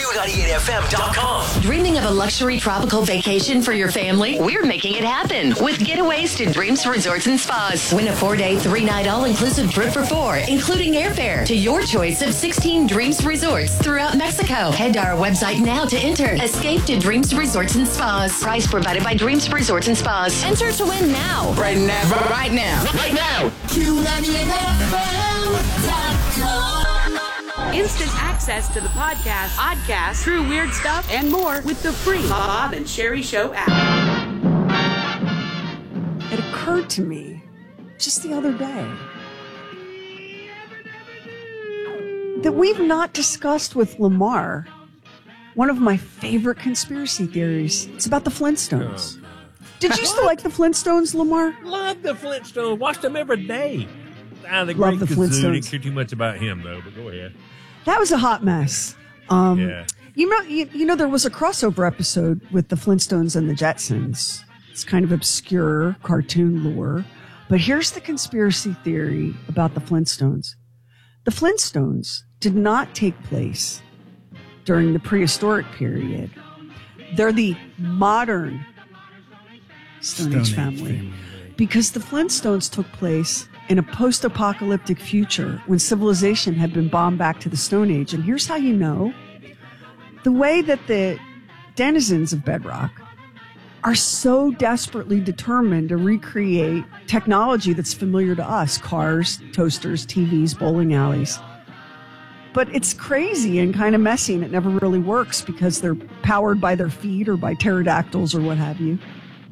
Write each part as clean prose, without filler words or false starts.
Q98FM.com. Dreaming of a luxury tropical vacation for your family? We're making it happen with getaways to Dreams Resorts and Spas. Win a 4-day, 3-night all-inclusive trip for 4, including airfare to your choice of 16 Dreams Resorts throughout Mexico. Head to our website now to enter. Escape to Dreams Resorts and Spas. Price provided by Dreams Resorts and Spas. Enter to win now. Right now. Right now. Right now. Q98FM.com. Instant access to the podcast, podcast, true weird stuff, and more with the free Bob and Sherry Show app. It occurred to me just the other day that we've not discussed with Lamar one of my favorite conspiracy theories. It's about the Flintstones. Did you still like the Flintstones, Lamar? Love the Flintstones. Watched them every day. The Love great the Kazoo. Flintstones. Didn't care too much about him, though, but go ahead. That was a hot mess. Yeah. You know, there was a crossover episode with the Flintstones and the Jetsons. It's kind of obscure cartoon lore. But here's the conspiracy theory about the Flintstones. The Flintstones did not take place during the prehistoric period. They're the modern Stone Age family. Because the Flintstones took place in a post-apocalyptic future when civilization had been bombed back to the Stone Age. And here's how you know. The way that the denizens of Bedrock are so desperately determined to recreate technology that's familiar to us, cars, toasters, TVs, bowling alleys. But it's crazy and kind of messy, and it never really works because they're powered by their feet or by pterodactyls or what have you.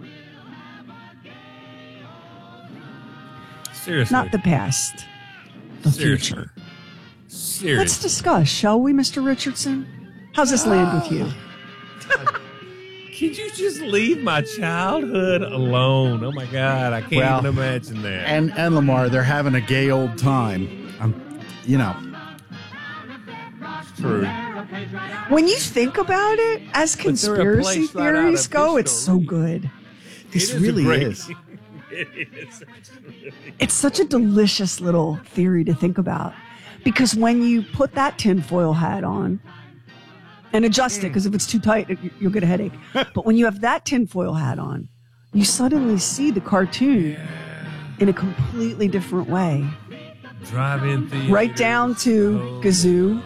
Seriously. Not the past, the future. Seriously. Let's discuss, shall we, Mr. Richardson? How's this land with you? Could you just leave my childhood alone? Oh, my God. I can't even imagine that. And Lamar, they're having a gay old time. It's true. When you think about it, as conspiracy theories go, it's so good. This really is. It is. It's such a delicious little theory to think about. Because when you put that tinfoil hat on and adjust it, because if it's too tight, you'll get a headache. But when you have that tinfoil hat on, you suddenly see the cartoon in a completely different way. Drive-in theater. Right down to Gazoo.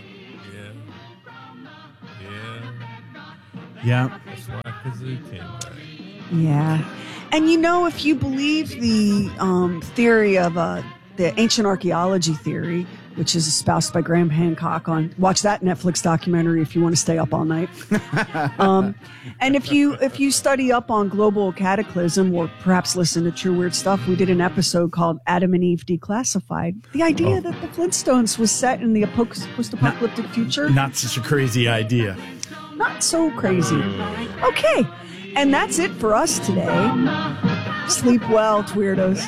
Yeah. That's why Kazoo came back. Yeah. And you know, if you believe the theory of the ancient archaeology theory, which is espoused by Graham Hancock watch that Netflix documentary if you want to stay up all night. And if you study up on global cataclysm or perhaps listen to True Weird Stuff, we did an episode called Adam and Eve Declassified. The idea that the Flintstones was set in the post-apocalyptic future. Not such a crazy idea. Not so crazy. Okay. And that's it for us today. Sleep well, weirdos.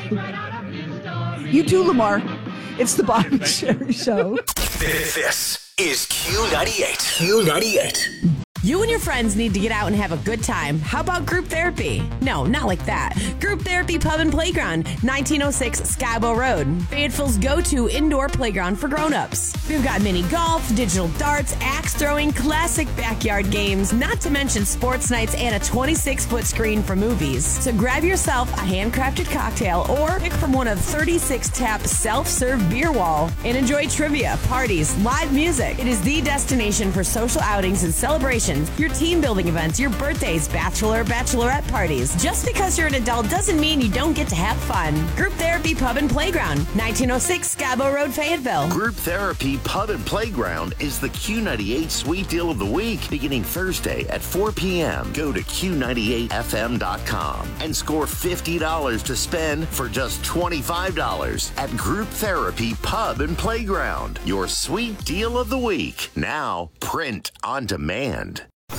You too, Lamar. It's the Bob and Sherry Show. This is Q98. Q98. You and your friends need to get out and have a good time. How about group therapy? No, not like that. Group Therapy Pub and Playground, 1906 Scabo Road. Fayetteville's go-to indoor playground for grown-ups. We've got mini golf, digital darts, axe throwing, classic backyard games, not to mention sports nights and a 26-foot screen for movies. So grab yourself a handcrafted cocktail or pick from one of 36 tap self-serve beer wall and enjoy trivia, parties, live music. It is the destination for social outings and celebrations, your team building events, your birthdays, bachelorette parties. Just because you're an adult doesn't mean you don't get to have fun. Group Therapy Pub and Playground, 1906 Scabo Road, Fayetteville. Group Therapy Pub and Playground is the Q98 Sweet Deal of the Week, beginning Thursday at 4 p.m. Go to Q98FM.com and score $50 to spend for just $25 at Group Therapy Pub and Playground. Your Sweet Deal of the Week. Now, print on demand.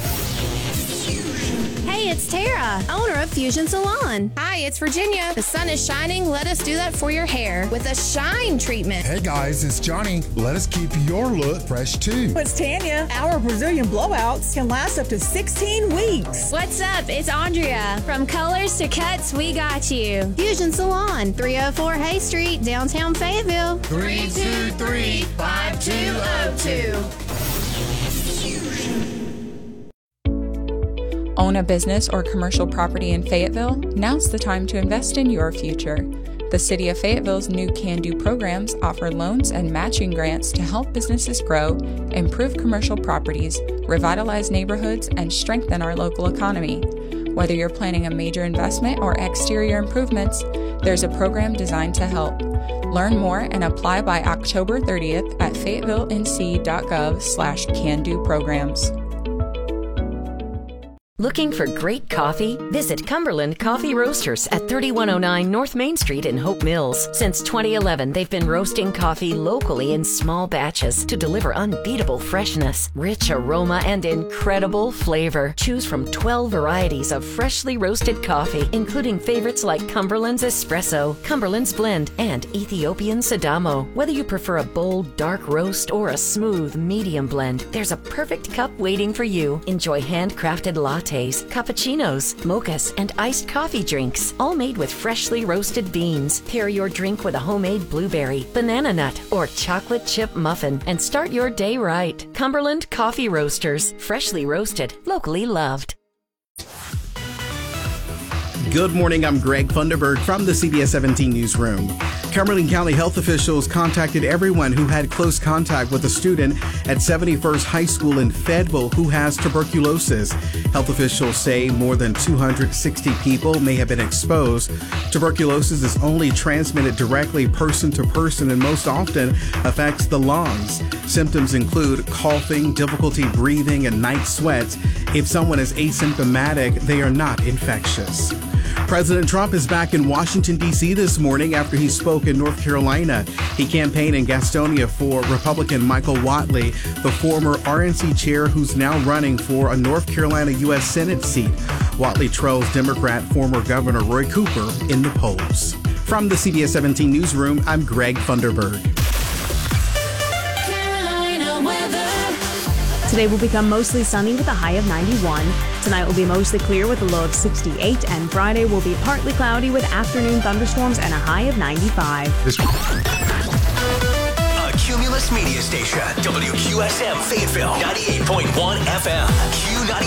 Hey, it's Tara, owner of Fusion Salon. Hi, it's Virginia. The sun is shining. Let us do that for your hair with a shine treatment. Hey guys, it's Johnny. Let us keep your look fresh too. It's Tanya. Our Brazilian blowouts can last up to 16 weeks. What's up? It's Andrea. From colors to cuts, we got you. Fusion Salon, 304 Hay Street, downtown Fayetteville. 323-5202. Own a business or commercial property in Fayetteville? Now's the time to invest in your future. The City of Fayetteville's new Can Do programs offer loans and matching grants to help businesses grow, improve commercial properties, revitalize neighborhoods, and strengthen our local economy. Whether you're planning a major investment or exterior improvements, there's a program designed to help. Learn more and apply by October 30th at fayetteville.nc.gov/can-do programs. Looking for great coffee? Visit Cumberland Coffee Roasters at 3109 North Main Street in Hope Mills. Since 2011, they've been roasting coffee locally in small batches to deliver unbeatable freshness, rich aroma, and incredible flavor. Choose from 12 varieties of freshly roasted coffee, including favorites like Cumberland's Espresso, Cumberland's Blend, and Ethiopian Sidamo. Whether you prefer a bold, dark roast or a smooth, medium blend, there's a perfect cup waiting for you. Enjoy handcrafted lattes, cappuccinos, mochas, and iced coffee drinks, all made with freshly roasted beans. Pair your drink with a homemade blueberry, banana nut, or chocolate chip muffin, and start your day right. Cumberland Coffee Roasters, freshly roasted, locally loved. Good morning, I'm Greg Funderburg from the CBS 17 Newsroom. Cumberland County health officials contacted everyone who had close contact with a student at 71st High School in Fayetteville who has tuberculosis. Health officials say more than 260 people may have been exposed. Tuberculosis is only transmitted directly person to person and most often affects the lungs. Symptoms include coughing, difficulty breathing, and night sweats. If someone is asymptomatic, they are not infectious. President Trump is back in Washington, D.C. this morning after he spoke in North Carolina. He campaigned in Gastonia for Republican Michael Whatley, the former RNC chair who's now running for a North Carolina U.S. Senate seat. Whatley trails Democrat former Governor Roy Cooper in the polls. From the CBS 17 Newsroom, I'm Greg Funderburg. Today will become mostly sunny with a high of 91. Tonight will be mostly clear with a low of 68, and Friday will be partly cloudy with afternoon thunderstorms and a high of 95. A Cumulus Media Station, WQSM Fayetteville, 98.1 FM. Q90.